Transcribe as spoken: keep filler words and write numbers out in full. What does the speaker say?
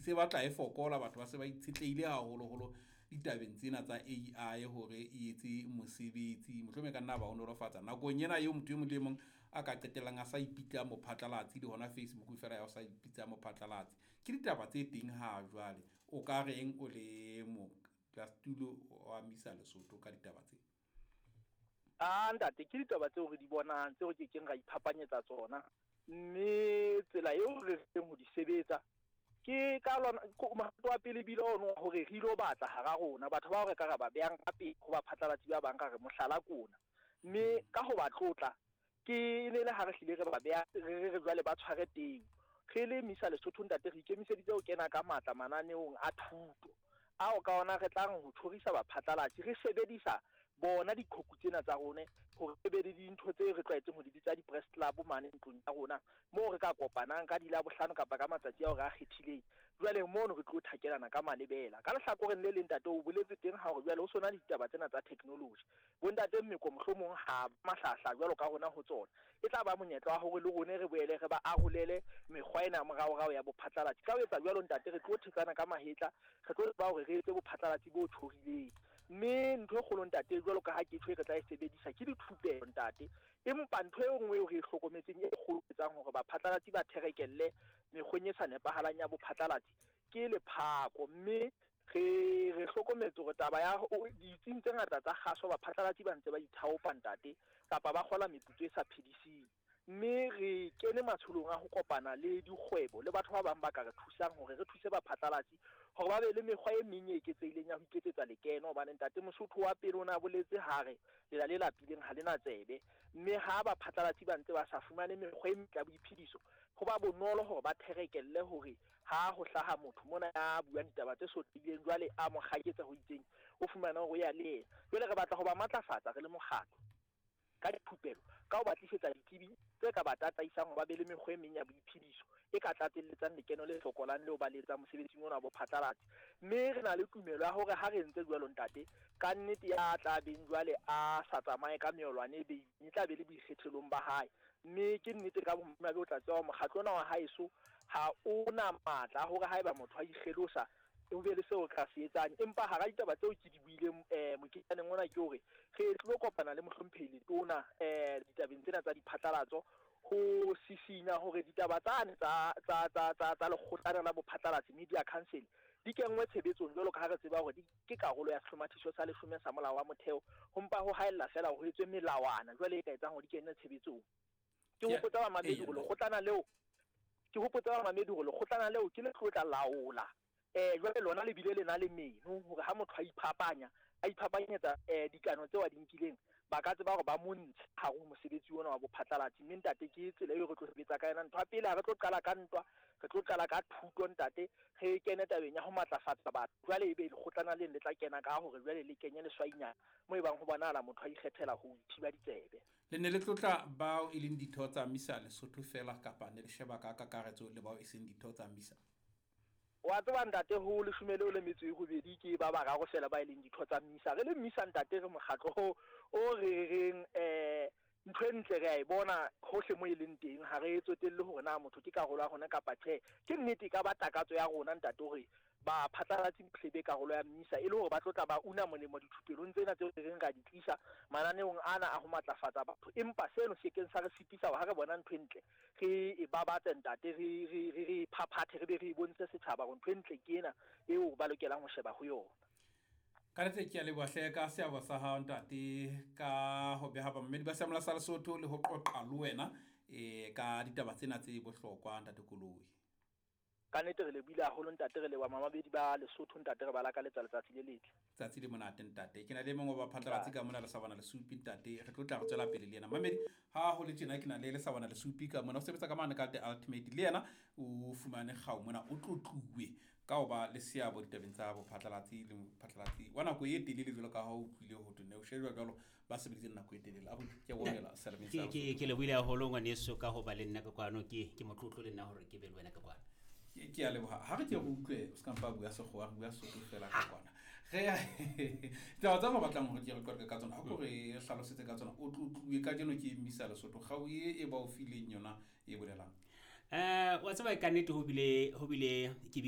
se batla e fokola batho ba se ba itshetleile haholoholo ditabeng tsena tsa A I hore e etse mosebetsi mohlomong ka nna ba honolofatsa nakong ena eo motho e mong le mong a ka qetellang a sa ipitla mophatlalatsi le hona Facebook fela ya o sa ipitsa mophatlalatsi ke ditaba tse teng ha jwale o ka reng o le mo Glastulo wa Misa Lesotho ka ditaba tse Ah ntate ke ditaba tseo re di bonang tseo ke keng ra iphapanyetsa tsona mme tsela eo re reng ho di sebetsa ke ka lona mohato wa pele bile ono hore re ilo batla hara rona batho ba hore ka ra ba beang ka pele ho ba phatlalatsi ba bang ka re mohlala kona mme ka ho ba tlotla ke ne le ha re hlile re ba beha re re jwale ba tshware teng re le Misa Lesotho ntate re ikemiseditse ho kena ka matla mananeong a thuto ao ka ona re tlang ho thorisa ba phatlalatsi re sebedisa bona dikhoko tsena tsa rona hore re be le dintho tse re tlwaetseng ho di bitsa di-press club mane ntlong ya rona moo re ka kopanang ka di la bohlano kapa ka matsatsi ao re a kgethileng jwale mono re tlo thakelana ka malebela ka lehlakoreng le leng ntate o boletse teng ha hore jwale ho sona ditaba tsena tsa technology bo ntate mmeko mohlomong ha mahlahla jwalo ka rona ho tsona e tla ba monyetla wa hore le rona re boele re ba arolele mekgwa ena moraorao ya bophatlalatsi ka ho etsa jwalo ntate re tlo thetsana ka mahetla re tlo ba hore re etse bophatlalatsi bo thorileng mme ntho e kgolo ntate jwalo ka ha ke tshwe re tla e sebedisa ke dithupelo ntate empa ntho e nngwe re hlokometseng e kgolo etsang hore baphatlalatsi ba therekelle mekgweng e sa nepahalang ya bophatlalatsi ke lephako mme re re hlokometse hore taba ya ditsing tse ngata tsa kgaso baphatlalatsi ba ntse ba ithaopa ntate kapa ba kgola meputso e sa phedising mme re kene matsholong a ho kopana le dikgwebo le batho ba bang ba ka re thusang hore re thuse baphatlalatsi hore ba be le mekgwa e meng e eketsehileng ya ho iketsetsa lekeno hobane ntate Mosotho wa pele o na boletse hare lela le lapileng ha lena tsebe mme ha baphatlalatsi ba ntse ba sa fumane mekgwa e metle ya boiphediso ho ba bonolo hore ba therekelle hore ha ho hlaha motho mona ya buang ditaba tse sotileng jwale a mo kgaketsa ho itseng o fumana hore o ya le yena jwale re batla ho ba matlafatsa re le mokgatlo ka dithupelo ka ho batlisetsa ditsebi tse ka ba tataisang ho ba be le mekgwa e meng ya boiphediso e ka tlatselletsang lekeno le hlokolang le ho ba letsa mosebetsing ona bo phatlalatsi mme re na le tumelo ya hore ha re entse jwalo ntate ka nnete ya tla beng jwale a sa tsamaye ka meolwane e beileng e tla be le boikgethelong ba hae mme ke nnete ka bomme o tla tseba mokgatlo ona wa haeso ha ona matla hore haeba motho a ikgelosa o be le seo ka se etsang empa hara ditaba tseo ke di buileng eh moketjaneng ona ke hore re tlo kopana le mohlomphehi tona eh ditabeng tsena tsa diphatlalatso ho sisinya hore ditaba tsane tsa tsa tsa tsa tsa lekgotlana la bophatlalatsi media council di kenngwe tshebetsong jwalo ka ha re tseba hore di ke karolo ya sehlomathiso sa leshome sa molao wa motheo ho mpa ho haella fela ho etswe melawana jwale e ka etsang hore di kenngwe tshebetsong ke hopotsa ba mamedi ho lekgotlana leo ke hopotsa ba mamedi ho lekgotlana leo ke le tlotla laola eh jwale lona le bile le na le meno hore ha motho a iphapanya a iphapanyetsa eh dikano tseo a di nkileng ba ka tseba hore ba montshe ha ho mosebetsi ona wa bophatlalatsi mme ntate ke tsela eo re tlo sebetsa ka yena ntwa pele ha re tlo qala ka ntwa re tlo qala ka thuto ntate re kene tabeng ya ho matlafatsa batho jwale ebe le kgotlana le le tla kena ka hore jwale le kenye le swainyana mo e bang ho bonahala motho a ikgethela ho thiba ditsebe le ne le tlotla bao e leng ditho tsa Misa Lesotho fela kapa ne le sheba ka kakaretso le bao e seng ditho tsa Misa wa tseba ntate ho le shumele o le metso e robedi ke ba ba raro fela ba ileng ditho tsa Misa re le Misa ntate re mokgatlo ho o re reng eh ntho e ntle re a e bona hohle mo e leng teng ha re etsotelle hore na motho ke karolo ya rona kapa tjhe ke nnete ka ba takatso ya rona ntate hore ba phatlalatsi hlebe karolo ya Misa e le hore ba tlotla ba una molemo dithupelong tsena tse re reng ra di tlisa mananeong ana a ho matlafatsa batho empa seno se keng sa re sipisa ha re bona ntho e ntle re e babatse ntate re re re phaphathe re be re bontshe setjhaba hore ntho e ntle ke ena eo ba lokelang ho sheba ho yona ka re ke a le bohle ka se aba sa ha ntate ka ho beha ba mmedi ba Samla sa Lesotho le ho qoqa le wena e ka ditaba tsena tse bohlokwa ntate Koloi ka nete re le bile haholo ntate re le wa mamabedi ba Lesotho ntate re bala ka letsa letsatsi le letle tsatsi le monate ntate ke na le mengwe ba phatlalatsi ka mona le sa bana le supi ntate re tlo tla go tswela pele le yena mamedi ha ho le tjena ke na le le sa bana le supi ka mona o sebetsa ka mane ka the ultimate le yena o fumane gao mona o tlotluwe ka ho ba le seabo ditabeng tsa bo phatlalatsi le phatlalatsi wa nako e telele jwalo ka ha o tlile ho tone o shejwa jwalo ba sebedisang nako e telele a bo ke bonela service ke ke le buile haholo ngwaneso ka ho ba le nna ka kwano ke ke motlotlo le nna hore ke be le wena ka kwano ke a leboha ha re ke go utlwe o ska mpa bua se go a bua se go fela ka kwana ge ya tla tsa mo batlang go ke re ka ka tsona ha go re hlalosetse ka tsona o tlotluwe ka jeno ke Misa Lesotho ga o e ba o fileng yona e bolelang eh wa tsaba ka nnete ho bile ho bile ke